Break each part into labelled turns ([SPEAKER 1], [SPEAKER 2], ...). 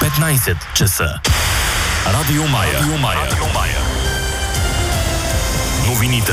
[SPEAKER 1] 15 часа. Радио Мая. Новините.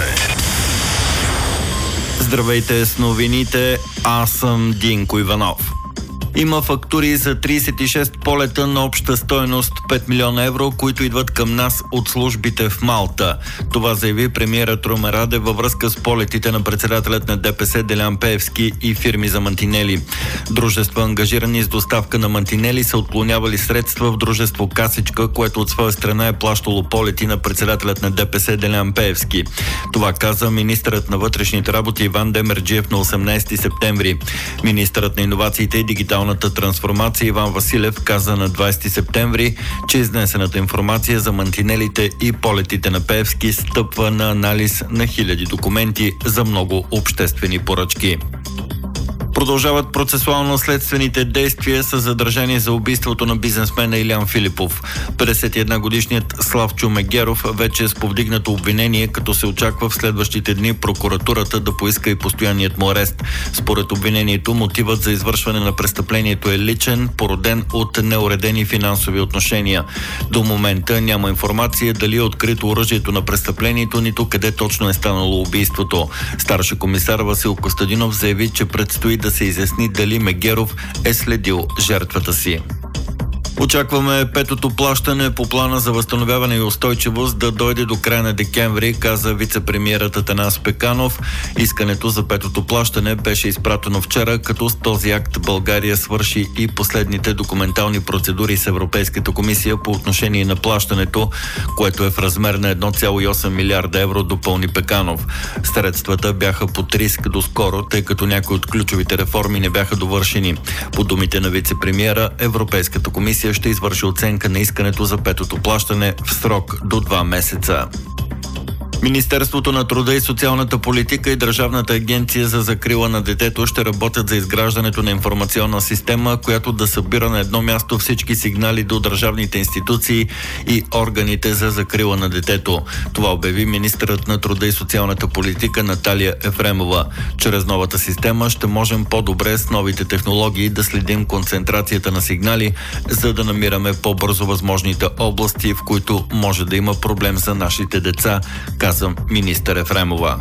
[SPEAKER 2] Здравейте с новините, аз съм Динко Иванов. Има фактури за 36 полета на обща стойност 5 милиона евро, които идват към нас от службите в Малта. Това заяви премиерът Румен Радев във връзка с полетите на председателят на ДПС Делян Пеевски и фирми за мантинели. Дружества, ангажирани с доставка на мантинели, са отклонявали средства в дружество Касичка, което от своя страна е плащало полети на председателят на ДПС Делян Пеевски. Това каза министърът на вътрешните работи Иван Демерджиев на 18 септември. Министърът на иновациите и дигиталната трансформация Иван Василев каза на 20 септември, че изнесената информация за мантинелите и полетите на Пеевски стъпва на анализ на хиляди документи за много обществени поръчки. Продължават процесуално-следствените действия с задържани за убийството на бизнесмена Илян Филипов. 51-годишният Славчо Мегеров вече е с повдигнато обвинение, като се очаква в следващите дни прокуратурата да поиска и постоянният му арест. Според обвинението, мотивът за извършване на престъплението е личен, породен от неуредени финансови отношения. До момента няма информация дали е открито оръжието на престъплението, нито къде точно е станало убийството. Старши комисар Васил Костадинов заяви, че предстои да се изясни дали Мегеров е следил жертвата си. Очакваме петото плащане по плана за възстановяване и устойчивост да дойде до края на декември, каза вице-премиерът Атанас Пеканов. Искането за петото плащане беше изпратено вчера, като с този акт България свърши и последните документални процедури с Европейската комисия по отношение на плащането, което е в размер на 1,8 милиарда евро, допълни Пеканов. Средствата бяха под риск доскоро, тъй като някои от ключовите реформи не бяха довършени. По думите на вице-премиера, Европейската комисия ще извърши оценка на искането за петото плащане в срок до 2 месеца. Министерството на труда и социалната политика и Държавната агенция за закрила на детето ще работят за изграждането на информационна система, която да събира на едно място всички сигнали до държавните институции и органите за закрила на детето. Това обяви министърът на труда и социалната политика Наталия Ефремова. Чрез новата система ще можем по-добре с новите технологии да следим концентрацията на сигнали, за да намираме по-бързо възможните области, в които може да има проблем за нашите деца, каза министър Ефремова.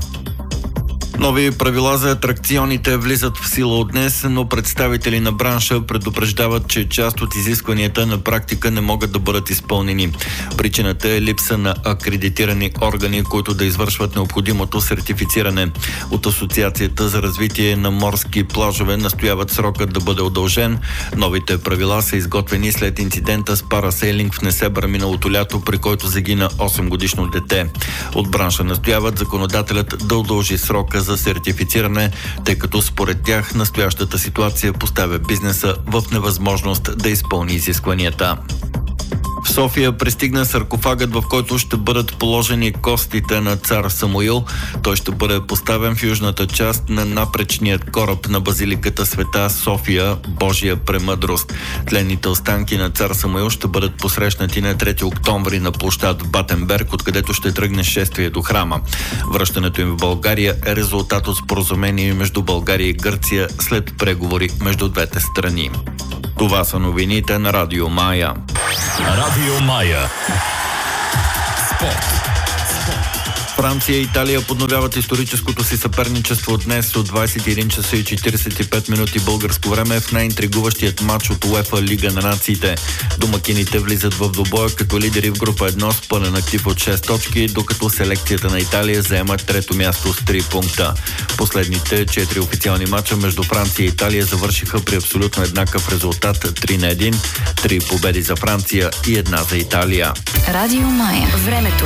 [SPEAKER 2] Нови правила за атракционите влизат в сила от днес, но представители на бранша предупреждават, че част от изискванията на практика не могат да бъдат изпълнени. Причината е липса на акредитирани органи, които да извършват необходимото сертифициране. От Асоциацията за развитие на морски плажове настояват срокът да бъде удължен. Новите правила са изготвени след инцидента с парасейлинг в Несебър миналото лято, при който загина 8-годишно дете. От бранша настояват законодателят да удължи срока за сертифициране, тъй като според тях настоящата ситуация поставя бизнеса в невъзможност да изпълни изискванията. В София пристигна саркофагът, в който ще бъдат положени костите на цар Самуил. Той ще бъде поставен в южната част на напречният кораб на базиликата Света София, Божия премъдрост. Тленните останки на цар Самуил ще бъдат посрещнати на 3 октомври на площад Батенберг, откъдето ще тръгне шествие до храма. Връщането им в България е резултат от споразумение между България и Гърция след преговори между двете страни. Това са новините на Радио Мая.
[SPEAKER 1] Радио Мая. Спорт.
[SPEAKER 2] Франция и Италия подновяват историческото си съперничество днес от 21 часа и 45 минути българско време в най-интригуващият матч от УЕФА Лига на нациите. Домакините влизат в двубоя като лидери в група 1 с пълен актив от 6 точки, докато селекцията на Италия заема трето място с 3 пункта. Последните 4 официални матча между Франция и Италия завършиха при абсолютно еднакъв резултат 3-1, 3 победи за Франция и 1 за Италия.
[SPEAKER 3] Радио Мая. Времето.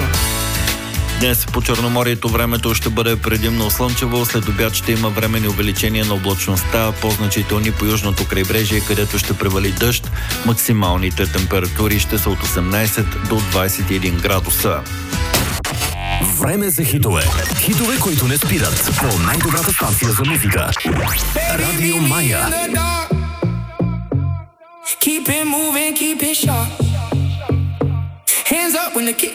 [SPEAKER 2] Днес по Черноморието времето ще бъде предимно слънчево, след обяд ще има временни увеличения на облачността, по-значителни по южното крайбрежие, където ще превали дъжд. Максималните температури ще са от 18 до 21 градуса.
[SPEAKER 1] Време за хитове. Хитове, които не спират. По най-добрата станция за музика. Радио Мая.
[SPEAKER 4] Keep it moving, keep it sharp. Hands up when the kick